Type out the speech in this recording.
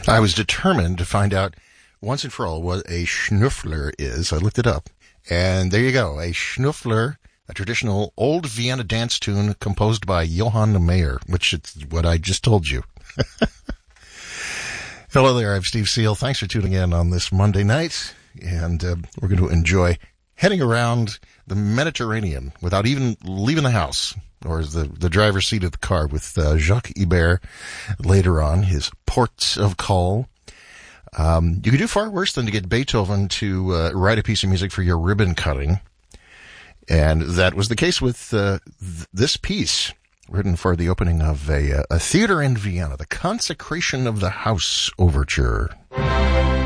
I was determined to find out once and for all what a Schnuffler is. I looked it up. And there you go. A Schnuffler, a traditional old Vienna dance tune composed by Johann Mayer, which is what I just told you. Hello there, I'm Steve Seal. Thanks for tuning in on this Monday night. And we're going to enjoy heading around the Mediterranean without even leaving the house, or the driver's seat of the car, with Jacques Ibert later on, his ports of call. You could do far worse than to get Beethoven to write a piece of music for your ribbon cutting. And that was the case with this piece, written for the opening of a theater in Vienna, the Consecration of the House Overture.